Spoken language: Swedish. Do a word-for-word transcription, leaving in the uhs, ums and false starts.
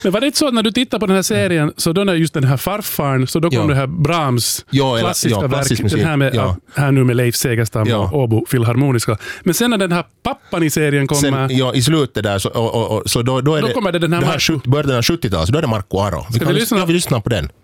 Men var det inte så att när du tittar på den här serien så då när just den här farfarn så då kom ja. det här Brahms ja, eller, klassiska ja, klassisk verk, den här, med, ja. här nu med Leif Segerstam ja. och Åbo Filharmoniska. Men sen när den här pappan i serien kommer... Sen, ja, i slutet där så, och, och, och, så då, då är då det, kommer det den här, det här Marco... början av sjuttiotalet så då är det Marco Aro. Vi Ska kan vi lyssna? Ja, vi lyssnar på den.